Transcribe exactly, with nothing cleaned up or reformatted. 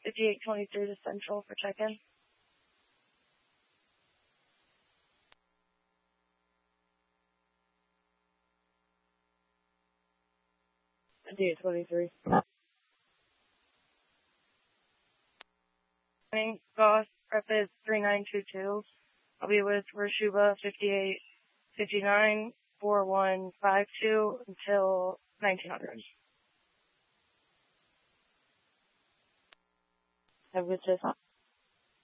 fifty-eight twenty-three to Central for check-in. fifty-eight twenty-three. Goss, rep is three nine two two. I'll be with Rashuba fifty-eight fifty-nine four one five two until nineteen hundred. Have a good day.